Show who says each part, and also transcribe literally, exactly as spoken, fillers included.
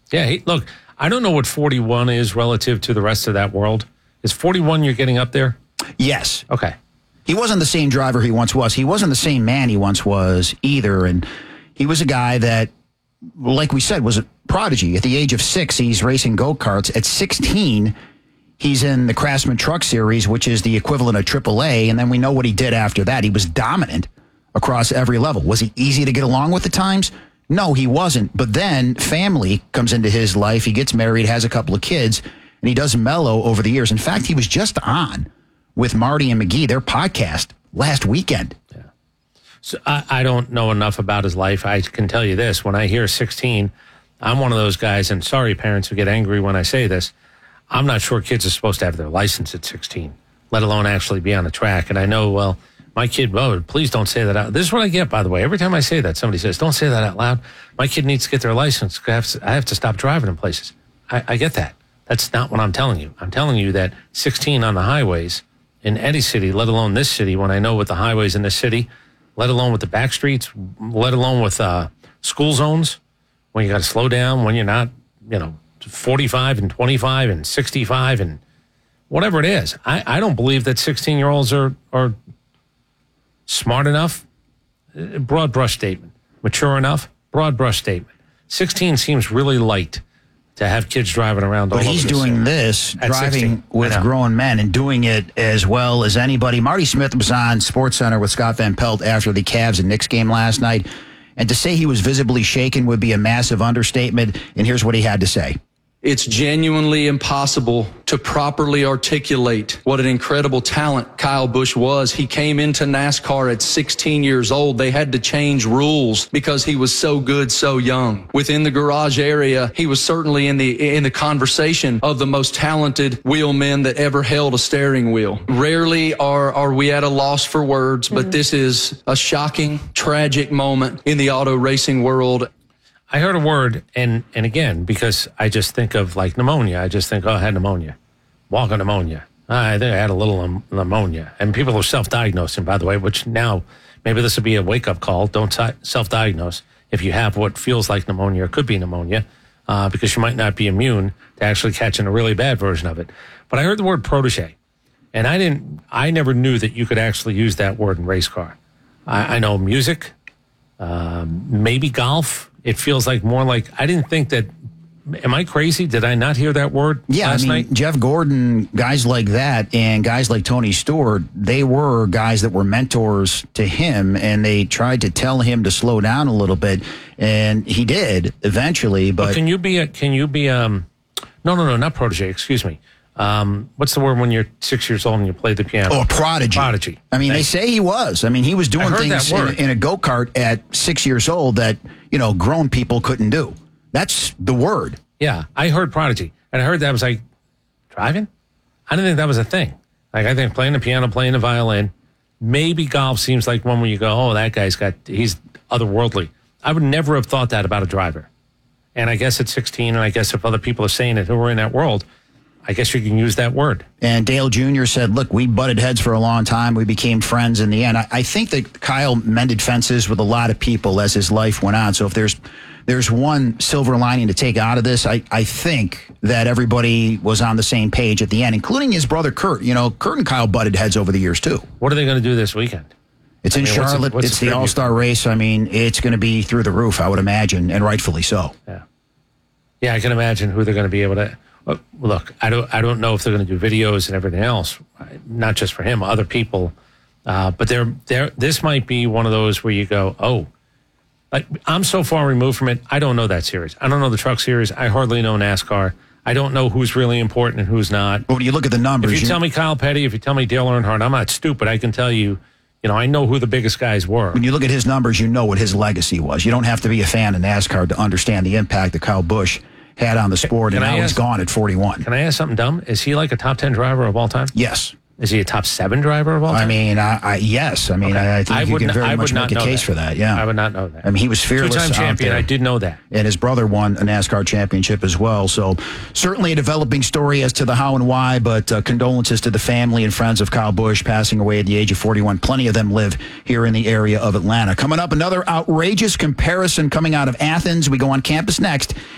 Speaker 1: Yeah, he, look, I don't know what forty-one is relative to the rest of that world. Is forty-one you're getting up there?
Speaker 2: Yes.
Speaker 1: Okay.
Speaker 2: He wasn't the same driver he once was. He wasn't the same man he once was either. And he was a guy that, like we said, was a prodigy. At the age of six, he's racing go-karts. At sixteen, he's in the Craftsman Truck Series, which is the equivalent of triple A. And then we know what he did after that. He was dominant across every level. Was he easy to get along with at times? No, he wasn't. But then family comes into his life. He gets married, has a couple of kids, and he does mellow over the years. In fact, he was just on with Marty and McGee, their podcast, last weekend.
Speaker 1: Yeah. So I, I don't know enough about his life. I can tell you this. When I hear sixteen, I'm one of those guys, and sorry, parents who get angry when I say this, I'm not sure kids are supposed to have their license at sixteen, let alone actually be on a track. And I know, well, my kid, oh, please don't say that out. This is what I get, by the way. Every time I say that, somebody says, don't say that out loud. My kid needs to get their license. I have to, I have to stop driving in places. I, I get that. That's not what I'm telling you. I'm telling you that sixteen on the highways in any city, let alone this city, when I know with the highways in this city, let alone with the back streets, let alone with uh, school zones, when you got to slow down, when you're not, you know, forty-five and twenty-five and sixty-five and whatever it is. I, I don't believe that sixteen-year-olds are, are smart enough. Broad brush statement. Mature enough. Broad brush statement. sixteen seems really light to have kids driving around.
Speaker 2: But
Speaker 1: all
Speaker 2: he's
Speaker 1: over
Speaker 2: doing this,
Speaker 1: At
Speaker 2: driving
Speaker 1: sixteen.
Speaker 2: with grown men and doing it as well as anybody. Marty Smith was on SportsCenter with Scott Van Pelt after the Cavs and Knicks game last night. And to say he was visibly shaken would be a massive understatement. And here's what he had to say.
Speaker 3: It's genuinely impossible to properly articulate what an incredible talent Kyle Busch was. He came into NASCAR at sixteen years old. They had to change rules because he was so good so young. Within the garage area, he was certainly in the in the conversation of the most talented wheelmen that ever held a steering wheel. Rarely are, are we at a loss for words, but mm-hmm. this is a shocking, tragic moment in the auto racing world.
Speaker 1: I heard a word, and, and again, because I just think of like pneumonia, I just think, oh, I had pneumonia. Walking pneumonia. I think I had a little um, pneumonia. And people are self-diagnosing, by the way, which now maybe this would be a wake-up call. Don't t- self-diagnose if you have what feels like pneumonia or could be pneumonia, uh, because you might not be immune to actually catching a really bad version of it. But I heard the word protege, and I didn't. I never knew that you could actually use that word in race car. I, I know music, um, maybe golf. It feels like more like, I didn't think that, am I crazy? Did I not hear that word
Speaker 2: yeah,
Speaker 1: last
Speaker 2: I mean,
Speaker 1: night?
Speaker 2: Jeff Gordon, guys like that, and guys like Tony Stewart, they were guys that were mentors to him, and they tried to tell him to slow down a little bit, and he did eventually. But,
Speaker 1: but can you be a, can you be, um, no, no, no, not protege, excuse me. Um, what's the word when you're six years old and you play the piano?
Speaker 2: Oh, a prodigy.
Speaker 1: Prodigy.
Speaker 2: I mean,
Speaker 1: Thanks.
Speaker 2: they say he was. I mean, he was doing things in, in a go-kart at six years old that, you know, grown people couldn't do. That's the word.
Speaker 1: Yeah, I heard prodigy. And I heard that I was like, driving? I didn't think that was a thing. Like, I think playing the piano, playing the violin, maybe golf seems like one where you go, oh, that guy's got, he's otherworldly. I would never have thought that about a driver. And I guess at sixteen, and I guess if other people are saying it who are in that world, I guess you can use that word.
Speaker 2: And Dale Junior said, look, we butted heads for a long time. We became friends in the end. I, I think that Kyle mended fences with a lot of people as his life went on. So if there's there's one silver lining to take out of this, I, I think that everybody was on the same page at the end, including his brother Kurt. You know, Kurt and Kyle butted heads over the years, too.
Speaker 1: What are they going to do this weekend?
Speaker 2: It's I in mean, Charlotte. What's the, what's it's the, the All-Star race. I mean, it's going to be through the roof, I would imagine, and rightfully so.
Speaker 1: Yeah. Yeah, I can imagine who they're going to be able to... Look, I don't. I don't know if they're going to do videos and everything else, not just for him, other people. Uh, but they're, they're, this might be one of those where you go, oh, like, I'm so far removed from it. I don't know that series. I don't know the truck series. I hardly know NASCAR. I don't know who's really important and who's not.
Speaker 2: But when you look at the numbers,
Speaker 1: if you tell me Kyle Petty, if you tell me Dale Earnhardt, I'm not stupid. I can tell you, you know, I know who the biggest guys were.
Speaker 2: When you look at his numbers, you know what his legacy was. You don't have to be a fan of NASCAR to understand the impact that Kyle Busch had on the sport, and now he's gone at forty-one.
Speaker 1: Can I ask something dumb? Is he like a top ten driver of all time?
Speaker 2: Yes.
Speaker 1: Is he a top seven driver of all time?
Speaker 2: I mean, I, I yes. I mean, okay. I, I think I you can very much make a case that. for that. Yeah,
Speaker 1: I would not know that.
Speaker 2: I mean, he was fearless.
Speaker 1: Two-time champion. I did know that.
Speaker 2: And his brother won a NASCAR championship as well. So certainly a developing story as to the how and why. But uh, condolences to the family and friends of Kyle Busch passing away at the age of forty-one. Plenty of them live here in the area of Atlanta. Coming up, another outrageous comparison coming out of Athens. We go on campus next